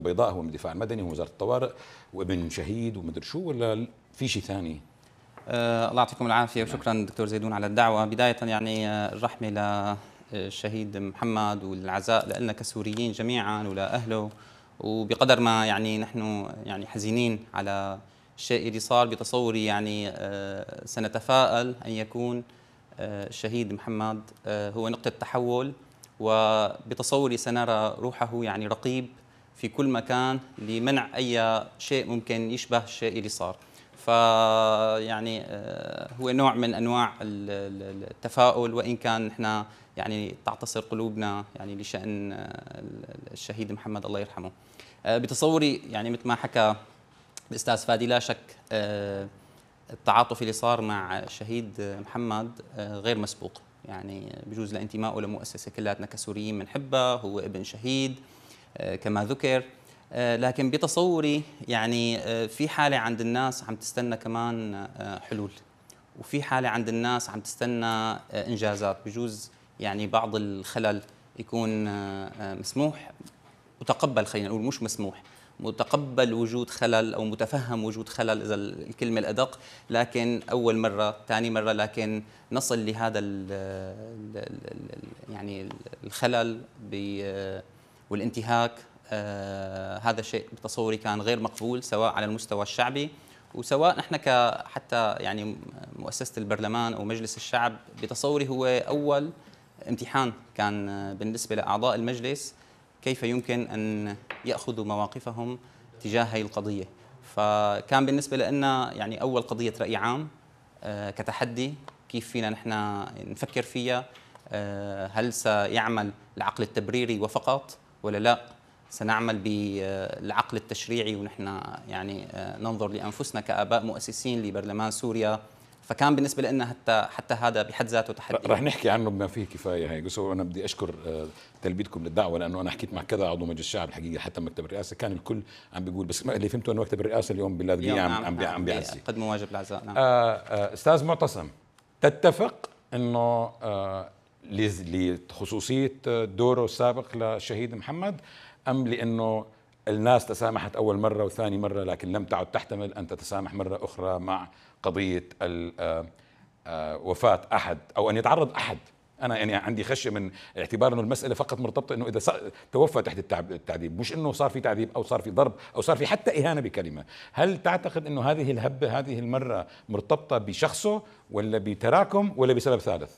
بيضاء هو من الدفاع المدني ووزارة الطوارئ وابن شهيد ومدري شو، ولا في شيء ثاني؟ الله يعطيكم العافية وشكرا دكتور زيدون على الدعوة. بداية يعني الرحمة للشهيد محمد والعزاء لنا كسوريين جميعا ولأهله، وبقدر ما يعني نحن يعني حزينين على الشيء اللي صار بتصوري، يعني سنتفائل أن يكون الشهيد محمد هو نقطة تحول، وبتصوري سنرى روحه يعني رقيب في كل مكان لمنع أي شيء ممكن يشبه الشيء اللي صار. فيعني هو نوع من أنواع التفاؤل، وإن كان نحن يعني تعتصر قلوبنا يعني لشأن الشهيد محمد الله يرحمه. بتصوري يعني مثل ما حكى الأستاذ فادي، لا شك التعاطف اللي صار مع الشهيد محمد غير مسبوق، يعني بجوز لانتمائه لمؤسسة كلاتنا كسوريين بنحبها، هو ابن شهيد كما ذكر، لكن بتصوري يعني في حالة عند الناس عم تستنى كمان حلول، وفي حالة عند الناس عم تستنى إنجازات. بجوز يعني بعض الخلل يكون مسموح متقبل، خلينا نقول مش مسموح، متقبل وجود خلل أو متفهم وجود خلل إذا الكلمة الأدق، لكن أول مرة ثاني مرة لكن نصل لهذا يعني الخلل والانتهاك، هذا شيء بتصوري كان غير مقبول، سواء على المستوى الشعبي وسواء نحن حتى يعني مؤسسة البرلمان أو مجلس الشعب. بتصوري هو أول امتحان كان بالنسبة لأعضاء المجلس، كيف يمكن أن يأخذوا مواقفهم تجاه هذه القضية. فكان بالنسبة لنا يعني أول قضية رأي عام كتحدي، كيف فينا نحن نفكر فيها، هل سيعمل العقل التبريري وفقط ولا لا سنعمل بالعقل التشريعي، ونحن يعني ننظر لأنفسنا كآباء مؤسسين لبرلمان سوريا. فكان بالنسبة لنا حتى هذا بحد ذاته تحدي. رح نحكي عنه بما فيه كفاية هيك، بس أنا بدي أشكر تلبيتكم للدعوة، لأنه أنا حكيت مع كذا عضو مجلس الشعب الحقيقة، حتى مكتب الرئاسة كان الكل عم بيقول، بس اللي فهمته أنه مكتب الرئاسة اليوم باللاذقية عم بيعزي قدموا واجب العزاء. نعم. أستاذ معتصم، تتفق أنه لخصوصية دوره السابق للشهيد محمد، أم لأنه الناس تسامحت أول مرة وثاني مرة لكن لم تعد تحتمل أن تتسامح مرة أخرى مع قضية وفاة أحد أو أن يتعرض أحد؟ أنا يعني عندي خشية من اعتبار أنه المسألة فقط مرتبطة أنه إذا توفى تحت التعذيب، مش أنه صار في تعذيب أو صار في ضرب أو صار في حتى إهانة بكلمة. هل تعتقد أنه هذه الهبة هذه المرة مرتبطة بشخصه ولا بتراكم ولا بسبب ثالث؟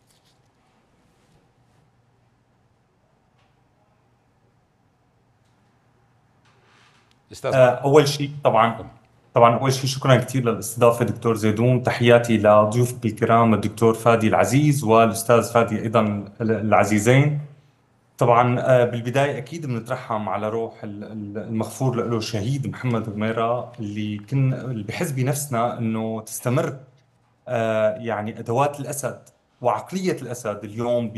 أول شيء طبعا أول شيء شكرا كثير للاستضافة دكتور زيدون، تحياتي لضيوفك الكرام الدكتور فادي العزيز والأستاذ فادي أيضا العزيزين. طبعا بالبداية أكيد بنترحم على روح المغفور له الشهيد محمد غميرة، اللي بحس بنفسنا أنه تستمر يعني أدوات الأسد وعقلية الأسد اليوم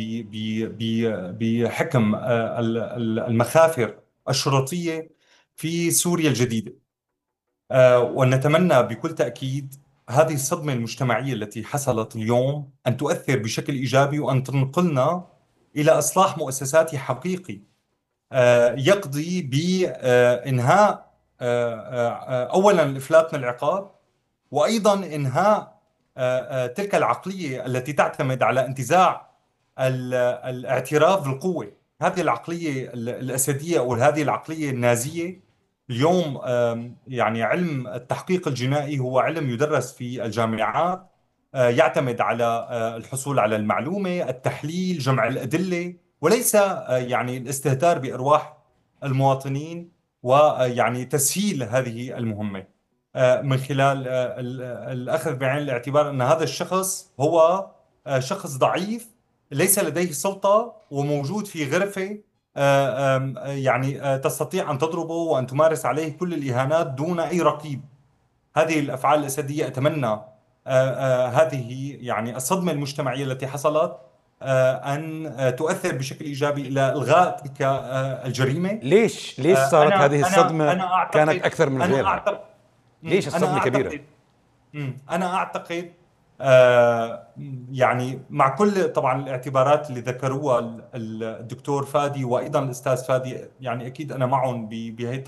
بحكم المخافر الشرطية في سوريا الجديدة. ونتمنى بكل تأكيد هذه الصدمة المجتمعية التي حصلت اليوم أن تؤثر بشكل إيجابي وأن تنقلنا إلى إصلاح مؤسساتي حقيقي يقضي بإنهاء أولا الإفلات من العقاب، وأيضا إنهاء تلك العقلية التي تعتمد على انتزاع الاعتراف بالقوة. هذه العقلية الأسدية أو هذه العقلية النازية اليوم، يعني علم التحقيق الجنائي هو علم يدرس في الجامعات، يعتمد على الحصول على المعلومة، التحليل، جمع الأدلة، وليس يعني الاستهتار بأرواح المواطنين ويعني تسهيل هذه المهمة من خلال الأخذ بعين الاعتبار أن هذا الشخص هو شخص ضعيف ليس لديه سلطة وموجود في غرفة يعني تستطيع أن تضربه وأن تمارس عليه كل الإهانات دون أي رقيب. هذه الأفعال الأسدية أتمنى هذه يعني الصدمة المجتمعية التي حصلت أن تؤثر بشكل إيجابي إلى إلغاء تلك الجريمة. ليش صارت هذه الصدمة كانت أكثر من غيرها؟ ليش الصدمة كبيرة؟ أنا أعتقد يعني مع كل طبعا الاعتبارات اللي ذكروها الدكتور فادي وأيضا الأستاذ فادي، يعني أكيد أنا معهم بهي